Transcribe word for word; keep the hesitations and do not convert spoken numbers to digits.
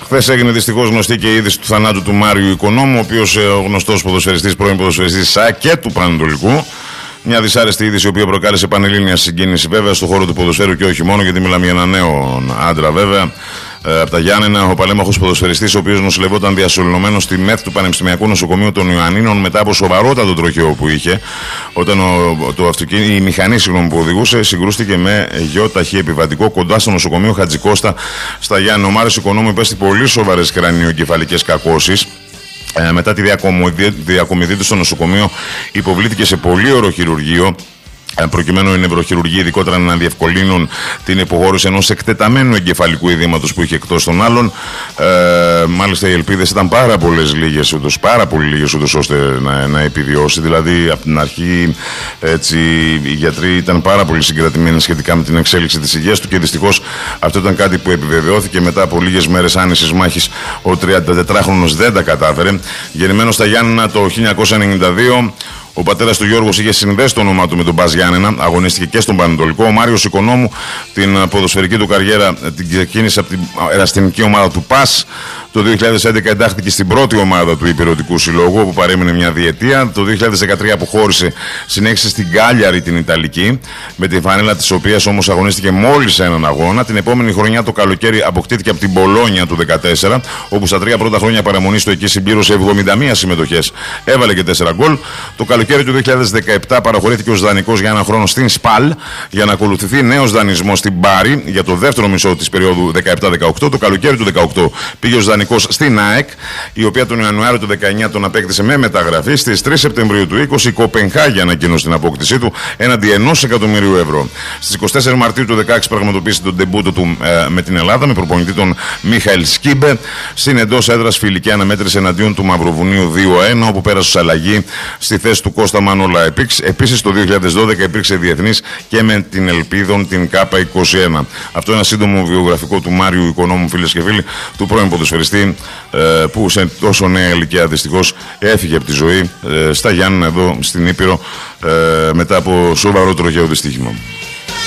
Χθες έγινε δυστυχώς γνωστή και η είδηση του θανάτου του Μάριου Οικονόμου, ο οποίος ο γνωστός ποδοσφαιριστής, πρώην ποδοσφαιριστής ΣΑΕΚ και του Πανετολικού. Μια δυσάρεστη είδηση, η οποία προκάλεσε πανελλήνια συγκίνηση βέβαια στον χώρο του ποδοσφαίρου και όχι μόνο, γιατί μιλάμε για έναν νέο άντρα βέβαια. Ε, από τα Γιάννενα, ο παλέμαχος ποδοσφαιριστής, ο οποίος νοσηλευόταν διασωληνωμένος στη ΜΕΘ του Πανεπιστημιακού Νοσοκομείου των Ιωαννίνων μετά από σοβαρότατο τροχαίο που είχε, όταν ο, το αυτοκίνη, η μηχανή συγγνώμη, που οδηγούσε συγκρούστηκε με γιο ταχύ επιβατικό κοντά στο νοσοκομείο Χατζικώστα στα Γιάννενα. Ο Μάριος Οικονόμου υπέστη πολύ σοβαρές κρανιοεγκεφαλικές κακώσεις. Ε, μετά τη διακομιδή του στο νοσοκομείο, υποβλήθηκε σε πολύ ωροχειρουργείο, προκειμένου οι νευροχειρουργοί ειδικότερα να διευκολύνουν την υποχώρηση ενός εκτεταμένου εγκεφαλικού ειδήματος που είχε εκτός των άλλων. Ε, μάλιστα οι ελπίδες ήταν πάρα πολλές λίγες, ούτως, πάρα πολύ λίγες ούτως ώστε να, να επιβιώσει. Δηλαδή από την αρχή έτσι, οι γιατροί ήταν πάρα πολύ συγκρατημένοι σχετικά με την εξέλιξη της υγείας του και δυστυχώς αυτό ήταν κάτι που επιβεβαιώθηκε μετά από λίγες μέρες άνησης μάχης. Ο τριαντατετράχρονος δεν τα κατάφερε. Γεννημένος στα Γιάννενα το χίλια εννιακόσια ενενήντα δύο. Ο πατέρας του Γιώργος είχε συνδέσει το όνομά του με τον Μπας Γιάννενα, αγωνίστηκε και στον Πανετολικό. Ο Μάριος Οικονόμου την ποδοσφαιρική του καριέρα την ξεκίνησε από την ερασιτεχνική ομάδα του ΠΑΣ. Το δύο χιλιάδες έντεκα εντάχθηκε στην πρώτη ομάδα του Ηπειρωτικού Συλλόγου, όπου παρέμεινε μια διετία. Το δύο χιλιάδες δεκατρία αποχώρησε, συνέχισε στην Κάλιαρη την Ιταλική, με τη φανέλα της οποίας όμως αγωνίστηκε μόλις έναν αγώνα. Την επόμενη χρονιά το καλοκαίρι αποκτήθηκε από την Μπολόνια του δεκατέσσερα, όπου στα τρία πρώτα χρόνια παραμονής του εκεί συμπλήρωσε εβδομήντα μία συμμετοχές. Έβαλε και τέσσερα γκολ. Το καλοκαίρι του δύο χιλιάδες δεκαεπτά παραχωρήθηκε ως δανεικός για ένα χρόνο στην ΣΠΑΛ, για να ακολουθηθεί νέος δανεισμός στην Μπάρι για το δεύτερο μισό της περίοδου δεκαεπτά δεκαοκτώ. Το καλοκαίρι του δεκαοκτώ πήγε ως δανεικός στην ΑΕΚ, η οποία τον Ιανουάριο του δεκαεννιά τον απέκτησε με μεταγραφή. Στις τρεις Σεπτεμβρίου του είκοσι η Κοπενχάγη ανακοίνωσε την απόκτησή του έναντι ενός εκατομμυρίου ευρώ. Στις είκοσι τέσσερις Μαρτίου του δεκαέξι πραγματοποίησε τον ντεμπούτο του ε, με την Ελλάδα, με προπονητή τον Μίχαελ Σκίμπε, στην εντός έδρας φιλική αναμέτρηση εναντίον του Μαυροβουνίου δύο ένα, όπου πέρασε ως αλλαγή στη θέση του Κώστα Μανόλα. Επίσης το δύο χιλιάδες δώδεκα υπήρξε διεθνής και με την Ελπίδων την ΚΑΠΑ είκοσι ένα. Αυτό είναι ένα σύντομο βιογραφικό του Μάριου Οικονόμου, φίλες και φίλοι, του πρώην ποδοσφαιριστή, που σε τόσο νέα ηλικία δυστυχώς έφυγε από τη ζωή στα Γιάννενα εδώ στην Ήπειρο μετά από σοβαρό τροχαίο δυστύχημα.